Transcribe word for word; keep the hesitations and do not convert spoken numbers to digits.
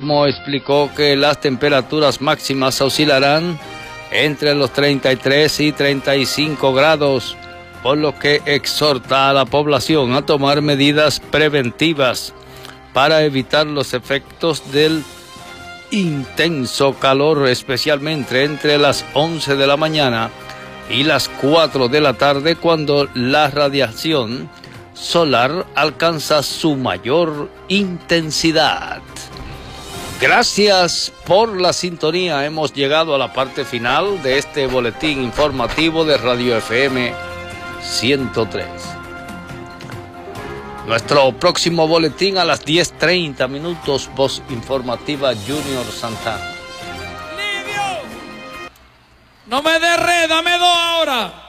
mismo explicó que las temperaturas máximas oscilarán entre los treinta y tres y treinta y cinco grados, por lo que exhorta a la población a tomar medidas preventivas para evitar los efectos del intenso calor, especialmente entre las once de la mañana y las cuatro de la tarde, cuando la radiación solar alcanza su mayor intensidad. Gracias por la sintonía. Hemos llegado a la parte final de este boletín informativo de Radio F M ciento tres. Nuestro próximo boletín a las diez treinta minutos, voz informativa Junior Santana. ¡No me des red, dame dos ahora!